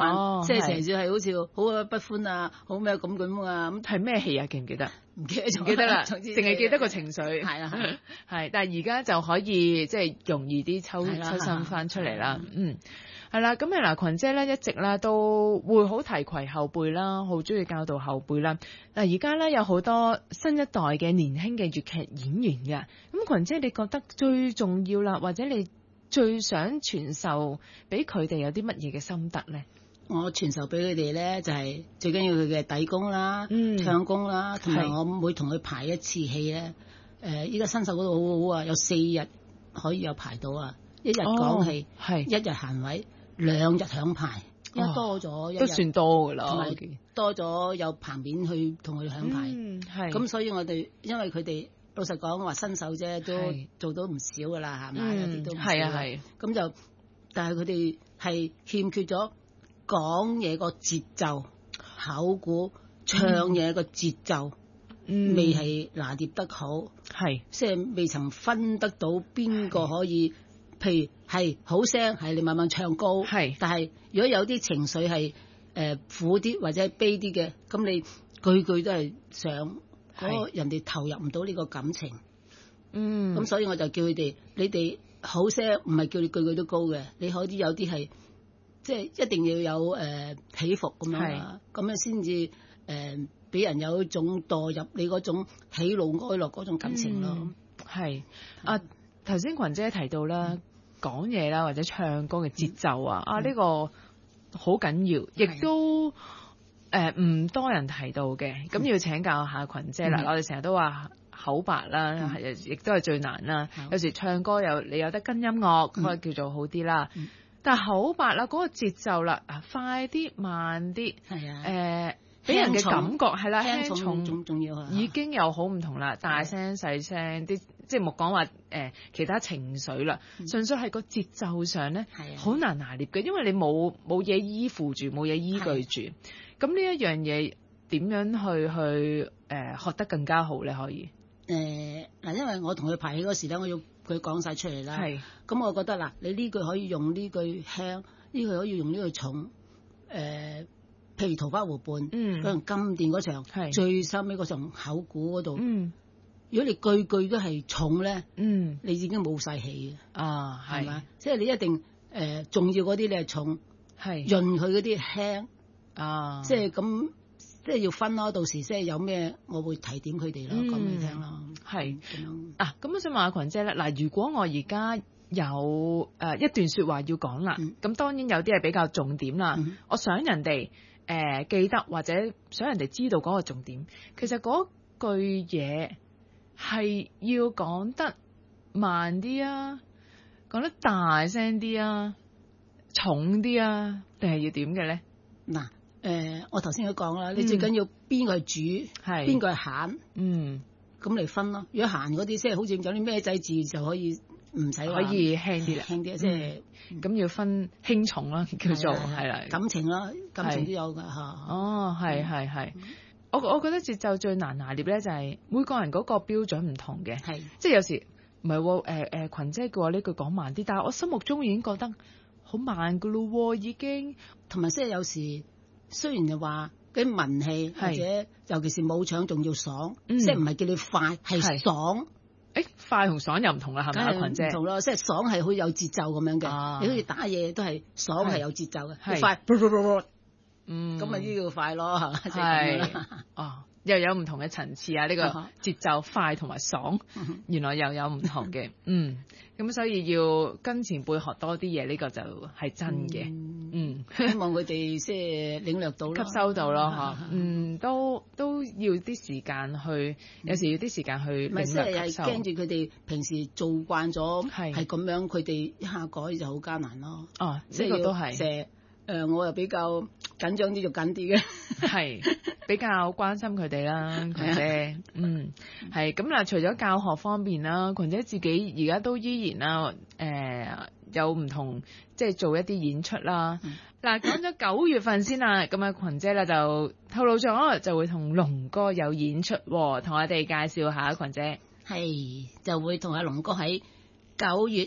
晚，即係成係日係好似好不歡啊，好咩咁啊，咁係咩戲啊？記唔記得？ 唔記得咗， 唔記得啦， 總之淨係記得個情緒。 係啦，係啦係，但係而家就可以即係容易啲係啦抽身翻出嚟啦係啦。 嗯，係啦，咁啊嗱，群姐咧一直啦都會好提攜後輩啦，好中意教導後輩啦。嗱，而家咧有好多新一代嘅年輕嘅粵劇演員嘅，咁群姐你覺得最重要啦，或者你最想傳授俾佢哋有啲乜嘢嘅心得咧？ 我傳授俾佢哋咧，就係最緊要佢嘅底功啦、唱功啦，同埋係我每同佢排一次戲咧。依家新手嗰度好好啊，有4日可以有排到啊，一日講戲， 係一日閒位，2日響排，因為多咗一日都算多噶啦， 同埋我見多咗有棚面去同佢響排。 係咁所以我哋因為佢哋老實講話新手啫，都係做到唔少噶啦，係咪？有啲都唔少係啊係。 咁就，但係佢哋係欠缺咗講嘢個節奏、口鼓、唱嘢個節奏，未係拿捏得好， 係即係未曾分得到邊個可以，譬如係好聲係你慢慢唱高， 係但係如果有啲情緒係苦啲或者係悲啲嘅，咁你句句都係想嗰個人哋投入唔到呢個感情。咁所以我就叫佢哋，你哋好聲唔係叫你句句都高嘅，你可以有啲係即係一定要有起伏咁樣啦，咁樣先至俾人有一種墮入你嗰種喜怒哀樂嗰種感情咯。 係啊，頭先群姐提到啦，講嘢啦或者唱歌嘅節奏啊，呢個好緊要，亦都唔多人提到嘅，咁要請教下群姐啦。我哋成日都話口白啦，亦都係最難啦。有時唱歌你有得跟音樂，可以叫做好啲啦。但係口白啦，嗰個節奏啦，快啲慢啲，俾人嘅感覺係啦，輕重重要啊， 已經有好唔同啦。大聲細聲啲，即係冇講話其他情緒啦，純粹係個節奏上咧，好難拿捏嘅，因為你冇嘢依附住，冇嘢依據住。咁呢一樣嘢點樣去學得更加好咧？可以嗱，因為我同佢排戲嗰時咧，我要佢講晒出嚟啦。咁我覺得嗱，你呢句可以用呢句輕，呢句可以用呢句重。譬如《桃花湖畔》嗰場金殿嗰場，最收尾嗰場口鼓嗰度，如果你句句都係重咧，你已經冇晒氣嘅啊， 係嘛？即係你一定重要嗰啲你係重，潤佢嗰啲輕啊，即係咁。即係要分咯，到時即係有咩，我會提點佢哋咯，講俾你聽咯。 係咁樣啊！咁我想問下群姐咧，嗱，如果我而家有一段説話要講啦，咁當然有啲係比較重點啦。我想人哋記得或者想人哋知道嗰個重點，其實嗰句嘢係要講得慢啲啊，講得大聲啲啊，重啲啊，定係要點嘅咧？嗱。 我頭先都講啦，你最緊要邊個係主，邊個係閒，咁嚟分咯。如果閒嗰啲，即係好似有啲咩仔字就可以唔使可以輕啲啦， 輕啲即係咁要分輕重啦，叫做係啦， 感情啦，感情都有㗎嚇。 哦，係。我覺得節奏最難拿捏咧，就係每個人嗰個標準唔同嘅，即係有時唔係喎，群姐叫我呢句講慢啲，但係我心目中已經覺得好慢㗎咯喎，已經同埋即係有時。雖然就話啲文戲或者尤其是武場仲要爽，即係唔係叫你快，係爽。 快同爽又唔同啦，係咪啊？群姐唔同咯，即係爽係好有節奏咁樣嘅。你好似打嘢都係爽係有節奏嘅，快，咁咪呢叫快咯，係哦，又有唔同嘅層次啊！呢個節奏快同埋爽，原來又有唔同嘅，咁所以要跟前輩學多啲嘢，呢個就係真嘅， 希望佢哋即係領略到、 吸收到咯，嚇，都要啲時間去，有時要啲時間去領略吸收。 係驚住佢哋平時做慣咗係咁樣，佢哋一下改就好艱難咯。 哦，呢個都係。 我又比較緊張啲，就緊啲嘅， 係比較關心佢哋啦，群姐，係咁嗱。除咗教學方面啦，群姐自己而家都依然啦，有唔同即係做一啲演出啦。嗱，講咗9月份先啦，咁啊群姐啦就透露咗就會同龍哥有演出，同我哋介紹下群姐。 係就會同阿龍哥喺 9月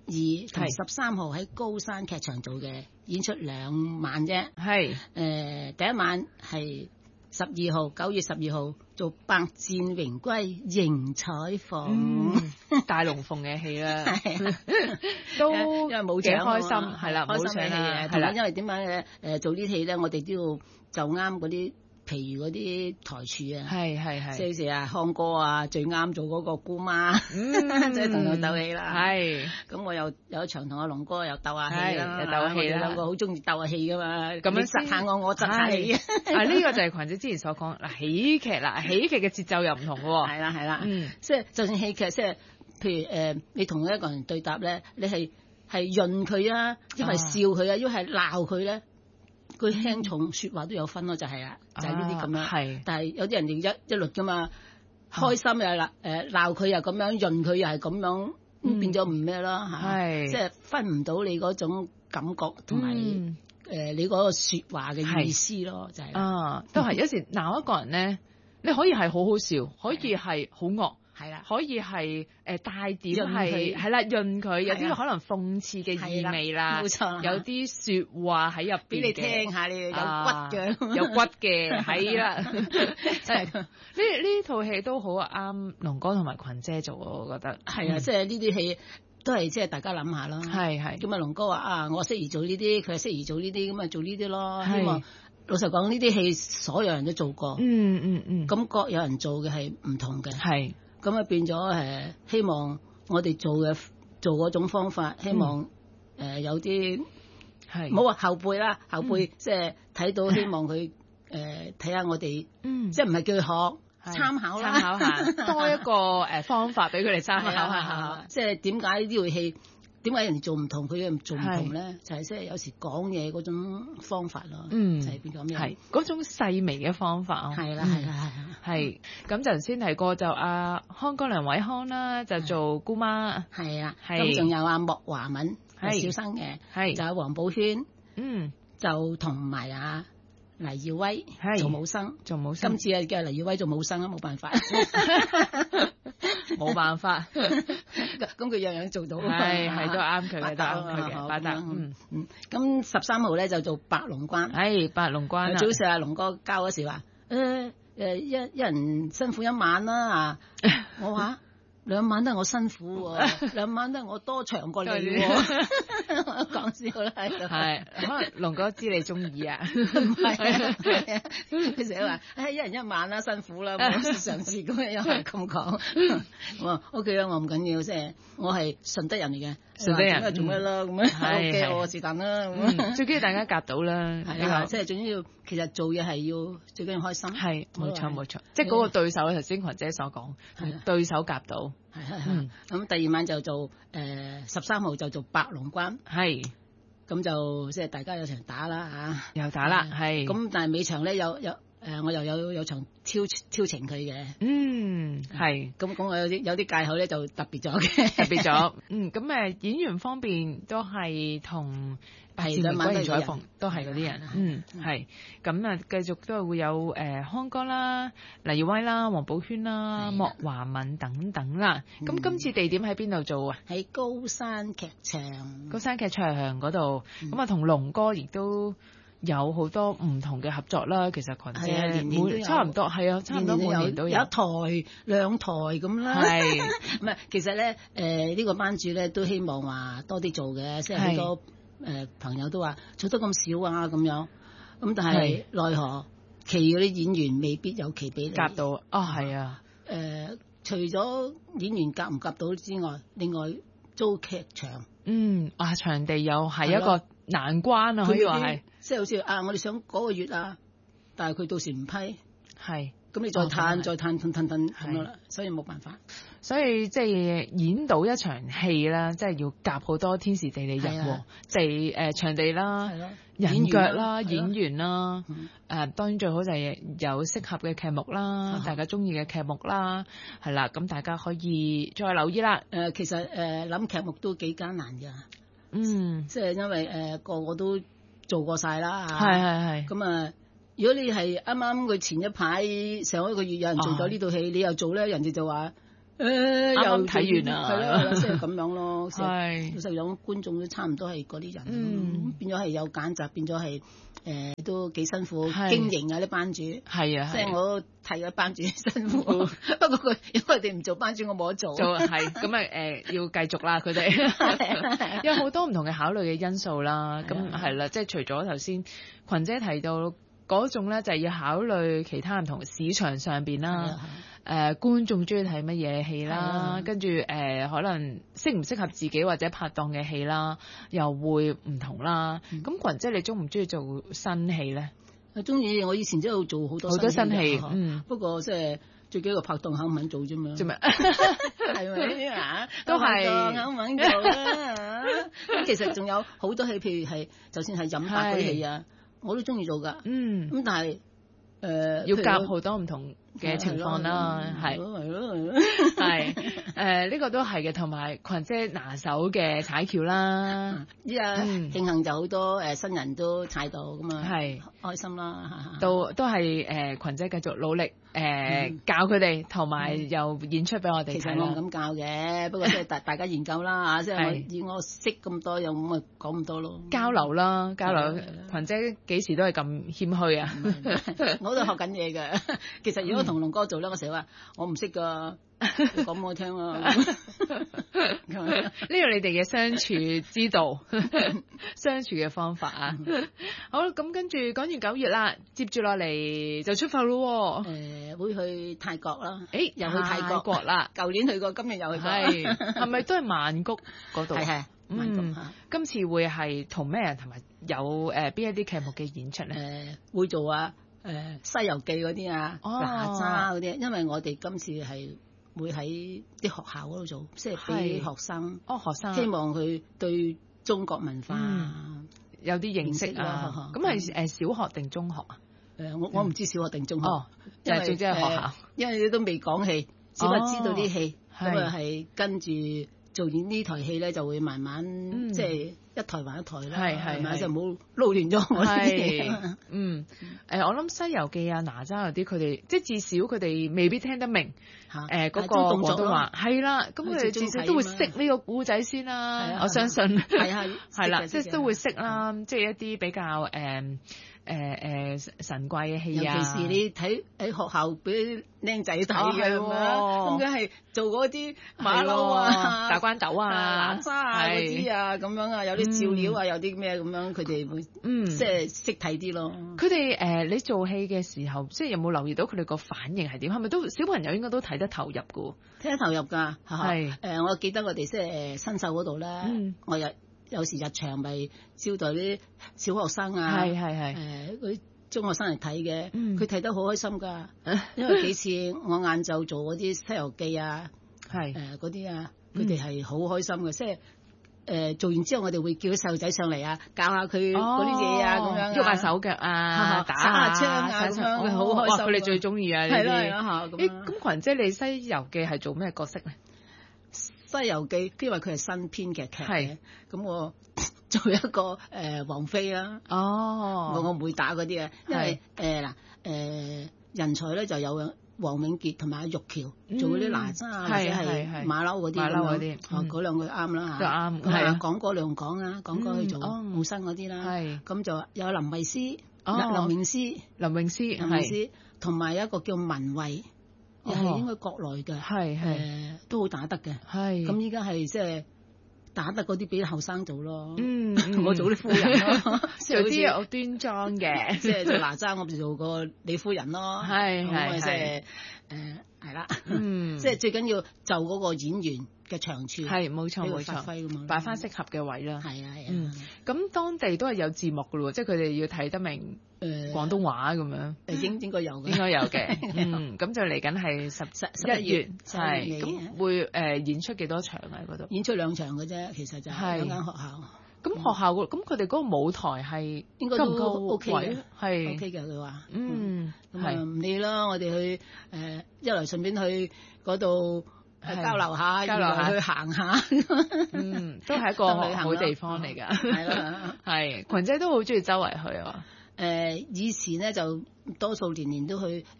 12同13號喺高山劇場做嘅演出2晚啫。 係第一晚係12號9月12號做百戰榮歸迎彩鳳， 大龍鳳嘅戲啦， 係都因為冇獎開心係啦， 開心嘅戲啊， 同埋因為點解做啲戲咧，我哋都要就啱嗰啲。譬如嗰啲台柱啊， 係， 即係好似啊康哥啊，最啱做嗰個姑媽，即係同佢鬥戲啦。係，咁我又有一場同阿龍哥又鬥下戲啦， 又鬥下戲啦。 兩個好中意鬥下戲噶嘛， 咁樣窒下我窒下你。 呢個就係群姐之前所講嗱，喜劇啦，喜劇嘅節奏又唔同喎。 係啦，即係就算戲劇，即係譬如你同一個人對答咧，你係潤佢啊，一係笑佢啊，一係鬧佢咧。佢輕重説話都有分咯，就係就係呢啲咁樣。係，但係有啲人哋一律噶嘛，開心又鬧佢又咁樣，潤佢又係咁樣，變咗唔咩啦嚇。係，即係分唔到你嗰種感覺同埋你嗰個説話嘅意思咯，就係。 都係有時鬧一個人咧，你可以係好好笑，可以係好惡。係啦，可以係帶點係啦，潤佢有啲可能諷刺嘅意味啦，冇錯，有啲説話喺入邊俾你聽下，你有骨嘅， 有骨嘅，係啦，即係呢套戲都好啱龍哥同埋群姐做，我覺得係啊，即係呢啲戲都係即係大家諗下啦，係咁啊，龍哥話我適宜做呢啲，佢係適宜做呢啲，咁啊做呢啲咯，希望老實講呢啲戲所有人都做過，咁各有人做嘅係唔同嘅，係。咁啊變咗希望我哋做嗰種方法，希望有啲唔好話後輩啦，後輩即係睇到希望佢睇下我哋，即係唔係叫佢學參考啦， 參考下多一個方法俾佢哋參考下， 即係點解呢套戲？點解人哋做唔同，佢又做唔同咧？就係即係有時講嘢嗰種方法咯，就係變咗咩？ 係嗰種細微嘅方法。係啦，係咁就先提過就康哥梁偉康啦，就做姑媽。係啊， 咁仲有莫華敏小生嘅，就有黃寶軒，就同埋黎耀威做武生。今次嘅黎耀威做武生啊，冇辦法。 冇辦法， 咁佢樣樣做到， 係都啱佢嘅，都啱佢嘅，百搭。 咁13號咧就做白龍關， 白龍關。 早時阿龍哥交嗰時話，一人辛苦1晚啦，我話2晚都係我辛苦喎，2晚都係我多長過你喎，講笑啦喺度。係， 可能龍哥知你中意啊， 唔係，佢成日話，一人1晚啦，辛苦啦，冇似上次咁樣又係咁講。我 OK 啦，我唔緊要，即係我係順德人嚟嘅， 順德人做咩啦咁樣 OK，我是但啦咁。 最緊要大家夾到啦， 係即係總之要，其實做嘢係要最緊要開心。係， 冇錯，即係嗰個對手，頭先群姐所講，對手夾到。 咁第2晚就做13號就做白龍關，咁就即係大家有場打啦嚇， 又打啦，係。 咁但係尾場咧我又有場挑情佢嘅， 係。 咁我有啲界口咧就特別咗嘅， 特別咗。咁演員方面都係同2晚都採訪，都係嗰啲人。係。咁啊，繼續都係會有康哥啦、黎耀威啦、黃寶軒啦、莫華敏等等啦。咁今次地點喺邊度做啊？ 喺高山劇場。 高山劇場嗰度，咁啊同龍哥亦都有好多唔同嘅合作啦。其實群姐年都有， 差唔多係啊，差唔多每年都有 1台2台咁啦。係，唔係其實咧呢個班主咧都希望話多啲做嘅，即係好多朋友都話做得咁少啊咁樣。咁但係奈何其餘嗰啲演員未必有期俾你夾到係啊。 除咗演員夾唔夾到之外，另外租劇場， 場地又係一個難關啊，可以話係。 即係好似我哋想嗰個月但係佢到時唔批，係咁你再嘆咁樣啦，所以冇辦法。 所以即係演到一場戲啦，即係要夾好多天時地利人和，即係場地啦、人腳啦、演員啦，當然最好就係有適合嘅劇目啦，大家中意嘅劇目啦，係啦，咁大家可以再留意啦。 其實諗劇目都幾艱難㗎，即係因為個個都做過晒啦，係咁如果你係啱啱佢前一排上一個月有人做咗呢套戲，你又做咧，人哋就話啱睇完啊， 係咯，即係咁樣咯。 係老實講，觀眾都差唔多係嗰啲人，變咗係有揀擇，變咗係都幾辛苦經營啊啲班主。 係啊， 即係我睇咗班主辛苦，不過佢因為佢哋唔做班主，我冇得做。 係咁要繼續啦，佢哋有好多唔同嘅考慮嘅因素啦。咁係啦，即係除咗頭先群姐提到嗰種咧，就係要考慮其他唔同市場上邊啦。觀眾中意睇乜嘢戲啦，跟住可能適唔適合自己或者拍檔嘅戲啦，又會唔同啦。咁群姐你中唔中意做新戲咧？ 中意，我以前真係做好多新戲， 不過即係最幾個拍檔肯唔肯做啫嘛。 做咩？ 係咪啊？都係肯唔肯做啦。咁其實仲有好多戲，譬如係就算係飲白嗰啲戲啊，我都中意做㗎。咁但係要夾好多唔同嘅情況啦，係呢個都係嘅，同埋群姐拿手嘅踩橋啦。 依家慶幸就好多新人都踩到咁啊，係開心啦。 都係群姐繼續努力教佢哋，同埋又演出俾我哋睇啦。 其實我唔敢教嘅，不過即係大家研究啦嚇，即係以我識咁多，又咁啊講咁多咯。交流啦，交流。群姐幾時都係咁謙虛啊！我都學緊嘢嘅。其實如果同龍哥做咧，我成日話我唔識㗎，你講俾我聽啊。呢個你哋嘅相處之道，相處嘅方法啊。好，咁跟住講完9月啦，接住落嚟就出發咯。 會去泰國啦。 又去泰國啦。 舊年去過，今年又去過。 係咪都係曼谷嗰度？ 係。 今次會係同咩人同埋有邊一啲劇目嘅演出咧？ 會做啊。西遊記嗰啲啊，哪吒嗰啲，因為我哋今次係會喺啲學校嗰度做，即係俾學生，希望佢對中國文化有啲認識啊。咁係小學定中學啊？ 我唔知小學定中學， 就係總之係學校， 因為你都未講戲，只不過知道啲戲，咁啊係跟住做完呢台戲咧，就會慢慢即係一台還一台啦，係咪就冇撈亂咗我啲嘢。 我諗《西遊記》啊、哪吒嗰啲，佢哋即係至少佢哋未必聽得明嗰個廣東話，係啦，咁佢哋至少都會識呢個古仔先啦。我相信係啦，即係都會識啦，即係一啲比較神怪嘅戲啊， 尤其是你睇喺學校俾僆仔睇嘅咁樣，咁梗係做嗰啲馬騮啊、 打關鬥啊、 哪吒啊嗰啲啊咁樣啊，有啲笑料啊，有啲咩咁樣，佢哋會即係識睇啲咯。 佢哋你做戲嘅時候，即係有冇留意到佢哋個反應係點？係咪都小朋友應該都睇得投入㗎？ 睇得投入㗎，係我記得我哋即係新秀嗰度咧，我有時日場咪招待啲小學生啊，嗰啲中學生嚟睇嘅，佢睇得好開心㗎。因為幾次我晏晝做嗰啲《西遊記》啊，嗰啲啊，佢哋係好開心嘅。即係做完之後，我哋會叫啲細路仔上嚟啊，教下佢嗰啲嘢啊，咁樣喐下手腳啊，打下槍啊，咁樣佢好開心。 佢哋最中意啊！ 係啦， 咁群姐你《西遊記》係做咩角色咧？ 《西遊記》因為佢係新編嘅劇，咁我做一個王妃啦。我唔會打嗰啲啊，因為人才咧就有黃永傑同埋阿玉橋做嗰啲哪吒或者係馬騮嗰啲，嗰兩個啱啦嚇。啱係講哥兩講啊，講哥去做武生嗰啲啦。咁就有林慧思、林詠詩，同埋一個叫文慧。又係應該國內嘅，都好打得嘅。咁依家係即係打得嗰啲俾後生做咯。我做啲夫人咯， 有啲有端莊嘅， 即係做哪吒，我咪做個李夫人咯。係係啦，即係最緊要就嗰個演員嘅長處， 係冇錯， 發揮咁嘛， 擺翻適合嘅位啦。 係啊。 咁當地都係有字幕㗎咯，即係佢哋要睇得明廣東話咁樣。應該有嘅，咁就嚟緊係11月，係咁會演出幾多場喺嗰度？ 演出2場嘅啫，其實就係兩間學校。 咁學校咁佢哋嗰個舞台係應該都 OK 嘅， 係 OK 嘅。佢話係唔理啦，我哋去一來順便去嗰度交流下，二來去行下， 都係一個好地方嚟㗎。係啦，係群姐都好中意周圍去啊。 以以前咧就多數年年都去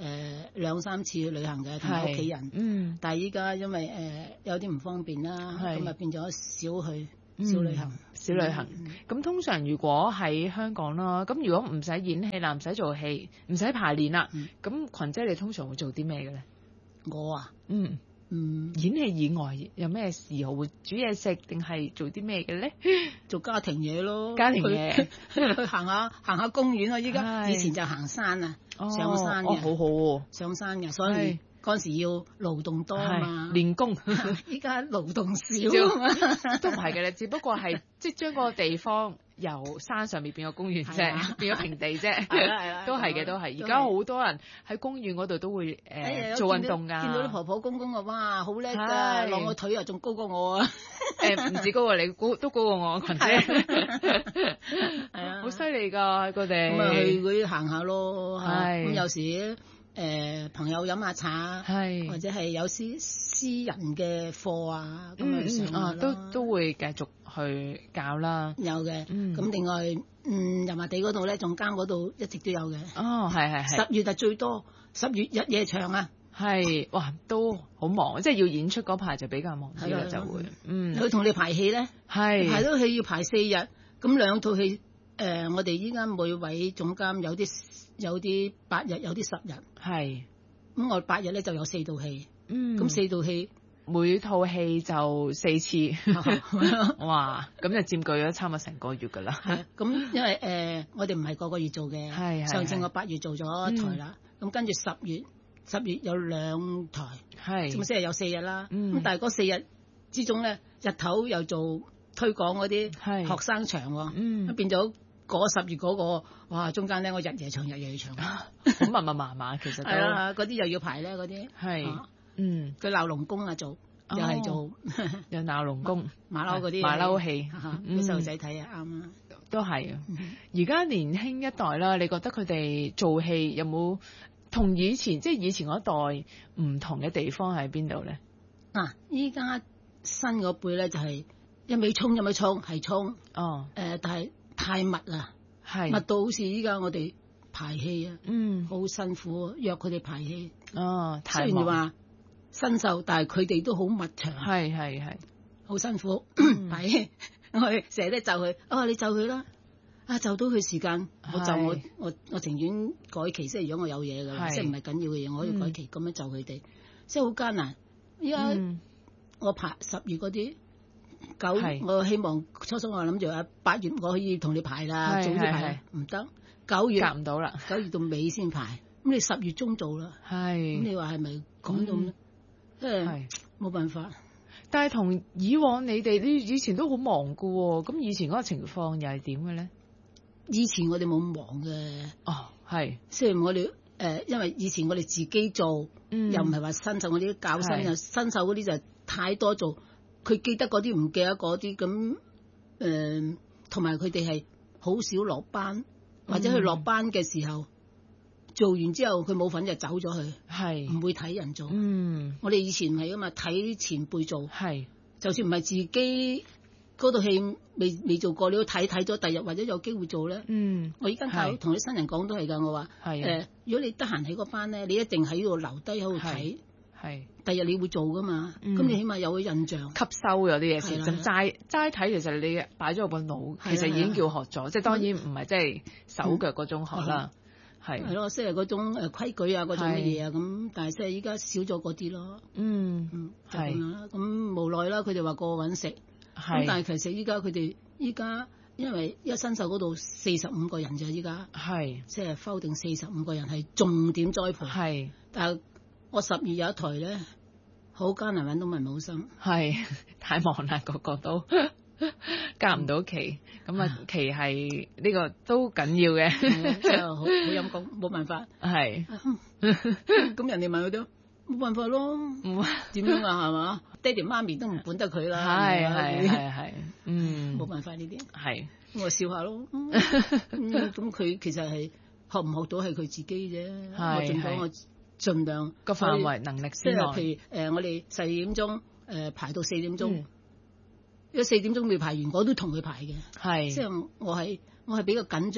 2-3次去旅行嘅，同埋屋企人。但係依家因為有啲唔方便啦，咁啊變咗少去少旅行。 少旅行。咁通常如果喺香港啦，咁如果唔使演戲啦，唔使做戲，唔使排練啦，咁群姐你通常會做啲咩嘅咧？我啊，演戲以外有咩嗜好？會煮嘢食定係做啲咩嘅咧？ 做家庭嘢咯， 家庭嘢去行下公園啊！依家以前就行山啊，上山嘅， 好好喎， 上山嘅，所以嗰陣時要勞動多啊嘛， 練功。 依家勞動少啊嘛， 都唔係嘅咧，只不過係即係將個地方由山上面變個公園啫，變咗平地啫。都係嘅，都係。而家好多人喺公園嗰度都會做運動㗎。見到啲婆婆公公啊，哇，好叻㗎，攞我腿啊，仲高過我啊！唔止高過你，都高過我群姐。係啊，好犀利㗎佢哋。咁啊去嗰啲行下咯，咁有時朋友飲下茶，或者係有私人嘅課啊，咁啊上下咯。都會繼續去教啦。有嘅，咁另外油麻地嗰度咧，仲監嗰度一直都有嘅。哦，係。10月就最多，10月日夜場啊。係，哇，都好忙，即係要演出嗰排就比較忙啲啦，就會。佢同你排戲咧，排到戲要排4日，咁2套戲，我哋依家每位總監有啲8日，有啲10日。係。咁我8日咧就有4套戲。咁4套戲，每套戲就4次。哇！咁就佔據咗差唔多成個月㗎啦。咁因為我哋唔係個個月做嘅。上次我8月做咗一台啦，咁跟住10月有2台。咁即係有4日啦。咁但係嗰4日之中咧，日頭又做推廣嗰啲學生場喎。變咗。嗰10月嗰個，哇！中間咧我日夜場，好密密麻麻，其實都係啦，嗰啲又要排咧，嗰啲係，佢鬧龍宮啊做，又係做，又鬧龍宮，馬騮嗰啲馬騮戲，啲細路仔睇啊啱啊，都係啊。而家年輕一代啦，你覺得佢哋做戲有冇同以前即係以前嗰代唔同嘅地方喺邊度咧？嗱，依家新嗰輩咧就係一味衝係衝，但係。太密啦，密到好似依家我哋排戲啊，好辛苦啊，約佢哋排戲。雖然話新秀，但係佢哋都好密場，係，好辛苦排戲。我哋成日都就佢，你就佢啦，就到佢時間，我情願改期，即係如果我有嘢㗎啦，即係唔係緊要嘅嘢，我可以改期咁樣就佢哋，即係好艱難。依家我排10月嗰啲。我希望初我諗住8月我可以同你排啦，早啲排唔得，9月夾唔到啦，9月到尾先排，咁你10月中做啦，咁你話係咪講到咧？即係冇辦法。但係同以往你哋以前都好忙噶喎，咁以前嗰個情況又係點嘅咧？以前我哋冇咁忙嘅，雖然我哋因為以前我哋自己做，又唔係話新手，我哋啲教新又新手嗰啲就太多做。佢記得嗰啲唔記得嗰啲咁，同埋佢哋係好少落班，或者佢落班嘅時候做完之後佢冇份就走咗去，唔會睇人做。我哋以前係啊嘛，睇前輩做，就算唔係自己嗰套戲未做過，你都睇咗，第日或者有機會做咧。我而家同啲新人講都係㗎，我話如果你得閒喺嗰班咧，你一定喺度留低喺度睇。第日你會做噶嘛？咁你起碼有個印象，吸收有啲嘢先。就齋睇，其實你擺咗入個腦，其實已經叫學咗。即係當然唔係即係手腳嗰種學啦。係咯，即係嗰種規矩啊，嗰種乜嘢啊咁。但係即係依家少咗嗰啲咯。就咁樣啦。咁無奈啦，佢哋話過揾食。咁但係其實佢哋依家因為一新秀嗰度45個人咋，依家即係 hold 定45個人係重點栽培。但係我10月有一台咧，好艱難揾到文武生，太忙啦，個個都夾唔到期，咁期係呢個都緊要嘅，真係好陰功，冇辦法。咁人哋問佢都冇辦法咯，點樣啊？係嘛？爹哋媽咪都唔管得佢啦，冇辦法呢啲。我笑下咯，咁佢其實係學唔學到係佢自己啫，我盡咗我。盡量個範圍能力之內，譬如我哋12點鐘排到4點鐘，如果4點鐘未排完，我都同佢排嘅。即係我係比較緊張，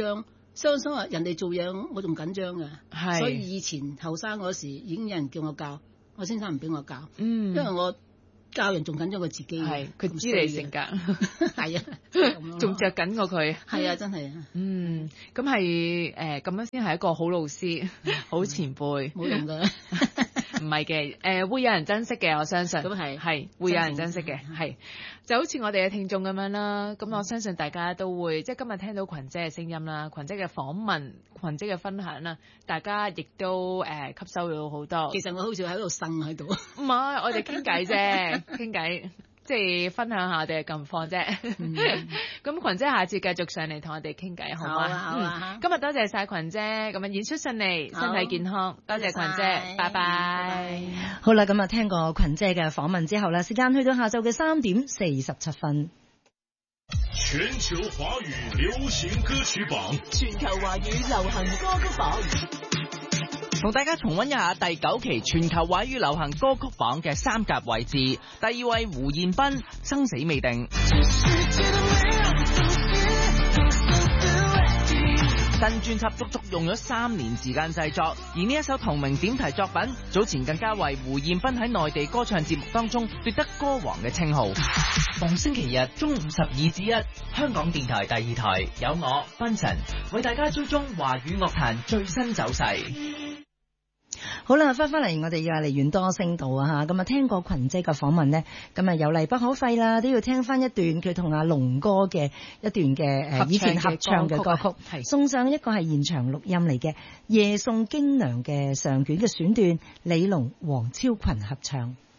相信話人哋做嘢我仲緊張㗎， 係所以以前後生嗰時已經有人叫我教，我先生唔俾我教，因為我教人仲緊張過自己， 係佢知你性格， 係啊， 仲着緊過佢， 係啊，真係啊， 咁係咁樣先係一個好老師、好前輩， 冇用㗎。 唔係嘅，會有人珍惜嘅，我相信。 咁係會有人珍惜嘅，係就好似我哋嘅聽眾咁樣啦。咁我相信大家都會，即係今日聽到群姐嘅聲音啦，群姐嘅訪問，群姐嘅分享啦，大家亦都吸收到好多。 其實我好似喺度呻喺度。 唔係，我哋傾偈啫，傾偈。即係分享下我哋嘅近況啫。咁群姐下次繼續上嚟同我哋傾偈，好嗎？ 好啊。 今日多謝晒群姐，咁樣演出順利，身體健康。多謝群姐，拜拜。 好啦，咁啊聽過群姐嘅訪問之後咧，時間去到下晝嘅3:47。 全球華語流行歌曲榜， 全球華語流行歌曲榜。 同大家重溫一下第9期全球華語流行歌曲榜嘅3甲位置。第2位胡彥斌，生死未定。新專輯足足用咗3年時間製作，而呢一首同名點題作品，早前更加為胡彥斌喺內地歌唱節目當中奪得歌王嘅稱號。逢星期日中午12至1，香港電台第2台有我斌晨為大家追蹤華語樂壇最新走勢。 好啦，翻嚟我哋嘅梨園多聲道啊吓，咁啊聽過群姐嘅訪問呢，咁啊有例不可廢啦，都要聽翻一段佢同阿龍哥嘅一段嘅以前合唱嘅歌曲，送上一個係現場錄音嚟嘅《夜送京娘》嘅上卷嘅選段，李龍、黃超群合唱。